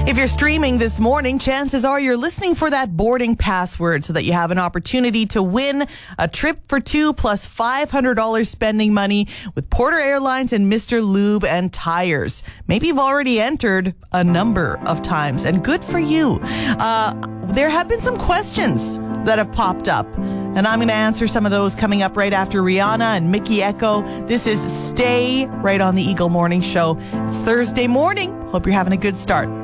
If you're streaming this morning, chances are you're listening for that boarding password so that you have an opportunity to win a trip for two plus $500 spending money with Porter Airlines and Mr. Lube and Tires. Maybe you've already entered a number of times, and good for you. There have been some questions that have popped up, and I'm going to answer some of those coming up right after Rihanna and Mickey Echo. This is Stay right on the Eagle Morning Show. It's Thursday morning. Hope you're having a good start.